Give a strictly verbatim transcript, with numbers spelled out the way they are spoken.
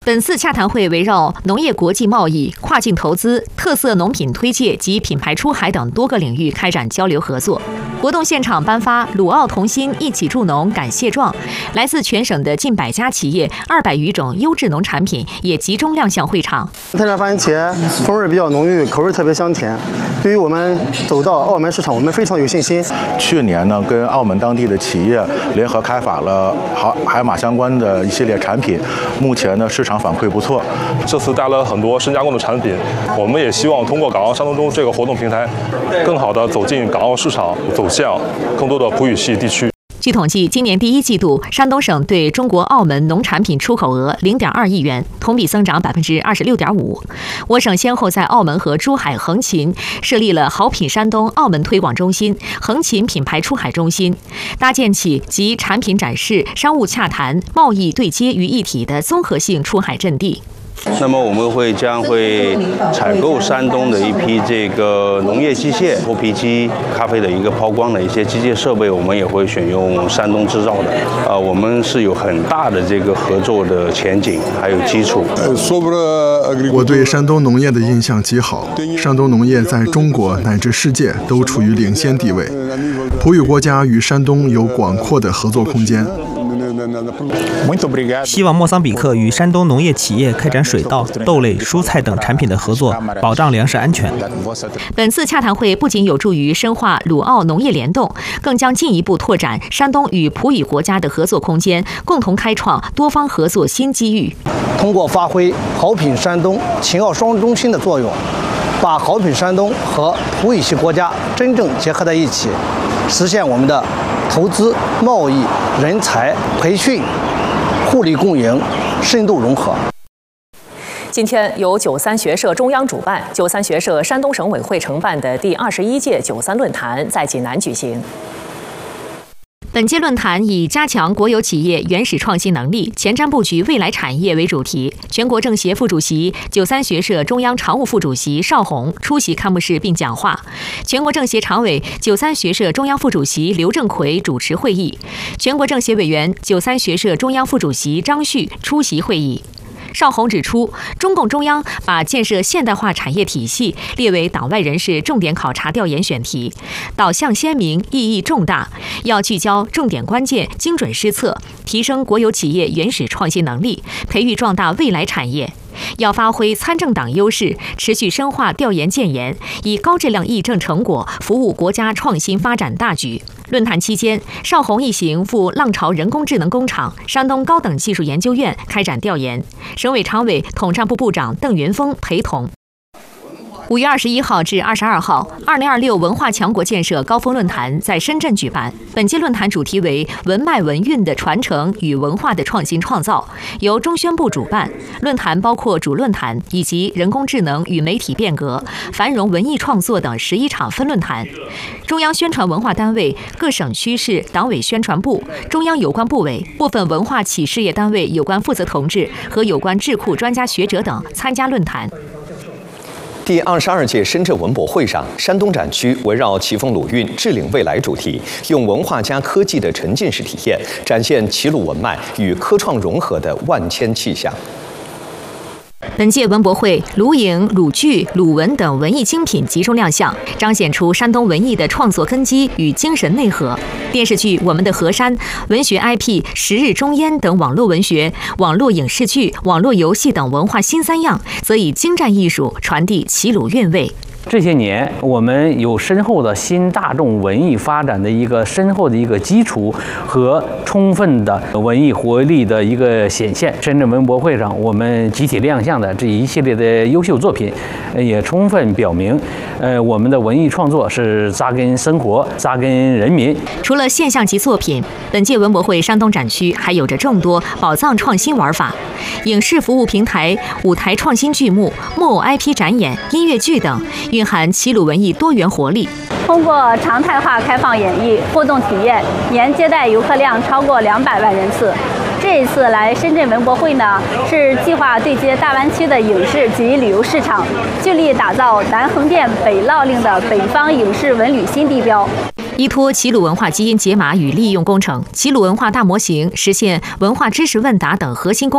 本次洽谈会围绕农业国际贸易、跨境投资、特色农品推介及品牌出海等多个领域开展交流合作。活动现场颁发鲁澳同心一起助农感谢状，来自全省的近百家企业、二百余种优质农产品也集中亮相会场。 泰山番茄风味比较浓郁，口味特别香甜。对于我们走到澳门市场，我们非常有信心。 去年呢，跟澳门当地的企业联合开发了海海马相关的一系列产品，目前呢市场反馈不错。 这次带来了很多深加工的产品，我们也希望通过港澳山东中这个活动平台，更好地走进港澳市场，走向更多的葡语系地区。 据统计，今年第一季度，山东省对中国澳门农产品出口额零点二亿元，同比增长百分之二十六点五。我省先后在澳门和珠海、横琴设立了好品山东澳门推广中心、横琴品牌出海中心，搭建起集产品展示、商务洽谈、贸易对接于一体的综合性出海阵地。 那么我们会将会采购山东的一批这个农业机械、脱皮机、咖啡的一个抛光的一些机械设备，我们也会选用山东制造的。呃，我们是有很大的这个合作的前景，还有基础。 我对山东农业的印象极好，山东农业在中国乃至世界都处于领先地位。葡语国家与山东有广阔的合作空间。 希望莫桑比克与山东农业企业开展水稻、豆类、蔬菜等产品的合作，保障粮食安全。 本次洽谈会不仅有助于深化鲁澳农业联动，更将进一步拓展山东与葡语国家的合作空间，共同开创多方合作新机遇。 通过发挥好品山东、秦澳双中心的作用，把好品山东和葡语系国家真正结合在一起，实现我们的投资、贸易、人才培训互利共赢、深度融合。 今天由九三学社中央主办、九三学社山东省委会承办的第二十一届九三论坛在济南举行。 本届论坛以加强国有企业原始创新能力、前瞻布局未来产业为主题。全国政协副主席、九三学社中央常务副主席邵宏出席开幕式并讲话。全国政协常委、九三学社中央副主席刘正奎主持会议。全国政协委员、九三学社中央副主席张旭出席会议。邵宏指出，中共中央把建设现代化产业体系列为党外人士重点考察调研选题，导向鲜明，意义重大，要聚焦重点关键，精准施策，提升国有企业原始创新能力，培育壮大未来产业。要发挥参政党优势，持续深化调研建言，以高质量议政成果服务国家创新发展大局。论坛期间，邵宏一行赴浪潮人工智能工厂、山东高等技术研究院开展调研，省委常委、统战部部长邓云峰陪同。五月二十一号至二十二号，二零二六文化强国建设高峰论坛在深圳举办。本届论坛主题为“文脉文韵的传承与文化的创新创造”，由中宣部主办。论坛包括主论坛以及人工智能与媒体变革、繁荣文艺创作等十一场分论坛。中央宣传文化单位、各省区市党委宣传部、中央有关部委、部分文化企事业单位有关负责同志和有关智库专家学者等参加论坛。 第二十二届深圳文博会上，山东展区围绕奇峰鲁韵、致领未来主题，用文化加科技的沉浸式体验，展现齐鲁文脉与科创融合的万千气象。 本届文博会，鲁影、鲁剧、鲁文等文艺精品集中亮相，彰显出山东文艺的创作根基与精神内核。电视剧《我们的河山》、文学 I P《十日中烟》等网络文学、网络影视剧、网络游戏等文化新三样，则以精湛艺术传递齐鲁韵味。 这些年，我们有深厚的新大众文艺发展的一个深厚的一个基础和充分的文艺活力的一个显现。深圳文博会上，我们集体亮相的这一系列的优秀作品，也充分表明，呃，我们的文艺创作是扎根生活、扎根人民。 除了现象级作品，本届文博会山东展区还有着众多宝藏创新玩法，影视服务平台、舞台创新剧目、木偶 I P 展演、音乐剧等。蕴含齐鲁文艺多元活力。 通过常态化开放演绎、互动体验，年接待游客量超过两百万人次。这一次来深圳文博会呢，是计划对接大湾区的影视及旅游市场，聚力打造南横店、北烙令的北方影视文旅新地标。 依托齐鲁文化基因解码与利用工程、齐鲁文化大模型，实现文化知识问答等核心功